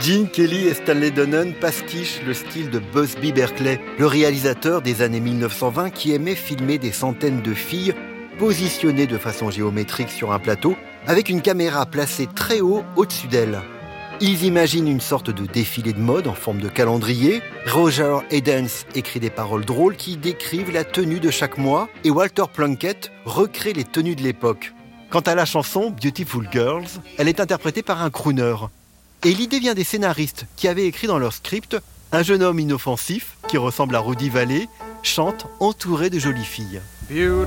Gene Kelly et Stanley Donen pastichent le style de Busby Berkeley, le réalisateur des années 1920 qui aimait filmer des centaines de filles positionnées de façon géométrique sur un plateau avec une caméra placée très haut au-dessus d'elles. Ils imaginent une sorte de défilé de mode en forme de calendrier. Roger Edens écrit des paroles drôles qui décrivent la tenue de chaque mois et Walter Plunkett recrée les tenues de l'époque. Quant à la chanson Beautiful Girls, elle est interprétée par un crooner. Et l'idée vient des scénaristes qui avaient écrit dans leur script « Un jeune homme inoffensif, qui ressemble à Rudy Vallee, chante entouré de jolies filles ».